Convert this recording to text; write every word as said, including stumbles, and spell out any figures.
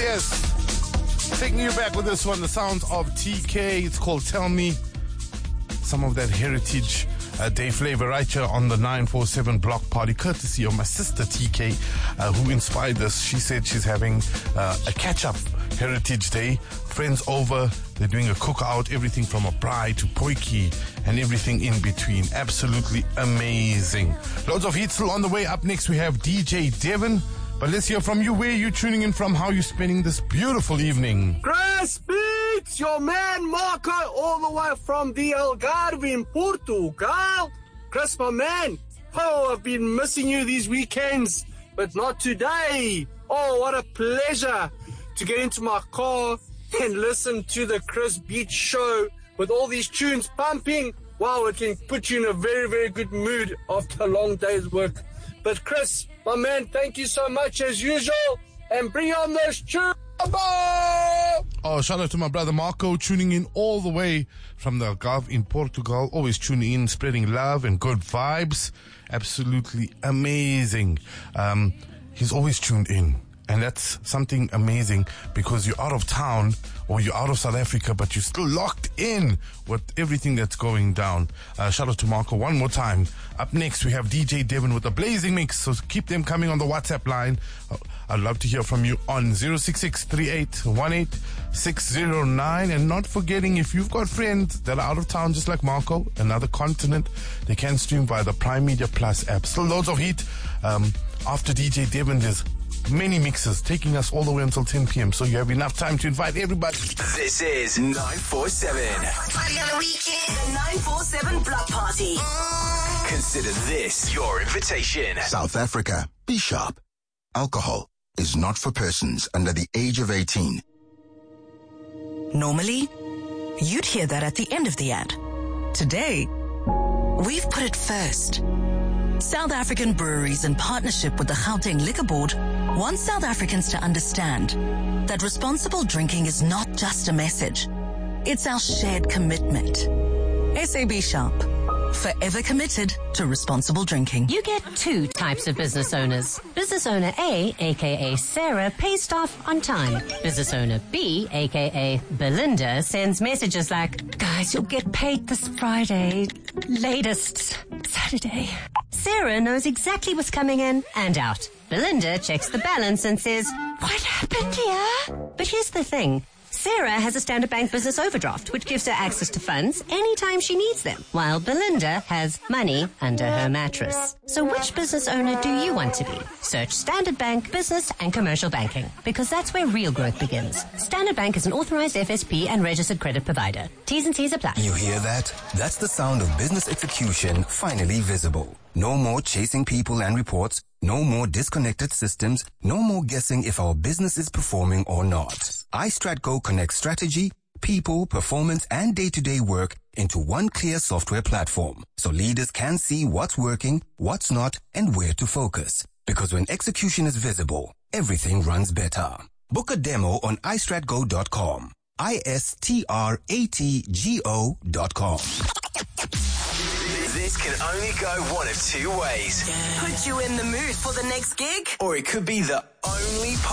yes. Taking you back with this one, the sounds of T K. It's called Tell Me. Some of that heritage uh, day flavor right here on the nine four seven block party, courtesy of my sister T K, uh, who inspired this. She said she's having uh, a catch-up heritage day. Friends over, they're doing a cookout, everything from a braai to poiki and everything in between. Absolutely amazing. Loads of hits still on the way. Up next we have D J Devin. But let's hear from you. Where are you tuning in from? How are you spending this beautiful evening? Chris Beats, your man Marco, all the way from the Algarve in Portugal. Chris, my man. Oh, I've been missing you these weekends, but not today. Oh, what a pleasure to get into my car and listen to the Chris Beats show with all these tunes pumping. Wow, it can put you in a very, very good mood after a long day's work. But Chris, my man, thank you so much as usual, and bring on those tunes. Oh, shout out to my brother Marco, tuning in all the way from the Algarve in Portugal. Always tuning in, spreading love and good vibes. Absolutely amazing. Um, he's always tuned in. And that's something amazing because you're out of town or you're out of South Africa, but you're still locked in with everything that's going down. Uh, shout out to Marco one more time. Up next, we have D J Devin with a blazing mix. So keep them coming on the WhatsApp line. Uh, I'd love to hear from you on zero six six three eight one eight six zero nine. And not forgetting, if you've got friends that are out of town, just like Marco, another continent, they can stream via the Prime Media Plus app. Still loads of heat. Um, after D J Devin, there's many mixes taking us all the way until ten p.m. So you have enough time to invite everybody. This is nine four seven. Party on the weekend. The nine four seven Block Party. Consider this your invitation. South Africa, be sharp. Alcohol is not for persons under the age of eighteen. Normally, you'd hear that at the end of the ad. Today, we've put it first. South African breweries, in partnership with the Gauteng Liquor Board, want South Africans to understand that responsible drinking is not just a message. It's our shared commitment. S A B Sharp, forever committed to responsible drinking. You get two types of business owners. Business owner A, aka Sarah, pays staff on time. Business owner B, aka Belinda, sends messages like, guys, you'll get paid this Friday, latest Saturday. Sarah knows exactly what's coming in and out. Belinda checks the balance and says, what happened here? But here's the thing. Sarah has a Standard Bank business overdraft, which gives her access to funds anytime she needs them, while Belinda has money under her mattress. So which business owner do you want to be? Search Standard Bank Business and Commercial Banking, because that's where real growth begins. Standard Bank is an authorized F S P and registered credit provider. T's and C's apply. You hear that? That's the sound of business execution finally visible. No more chasing people and reports. No more disconnected systems. No more guessing if our business is performing or not. iStratGo connects strategy, people, performance, and day-to-day work into one clear software platform, so leaders can see what's working, what's not, and where to focus. Because when execution is visible, everything runs better. Book a demo on i strat go dot com. I S T R A T G O dot com. This can only go one of two ways. Put you in the mood for the next gig? Or it could be the only